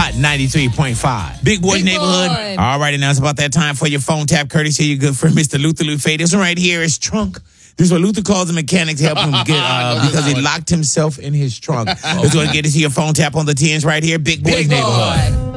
Hot 93.5. Big Boy's Neighborhood. Boy. All right, and now it's about that time for your phone tap, courtesy of your good friend, Mr. Luther Lufay. This one right here is Trunk. This is what Luther calls the mechanic to help him get, because he locked himself in his trunk. This is what get to your phone tap on the 10s right here. Big Boy's Neighborhood.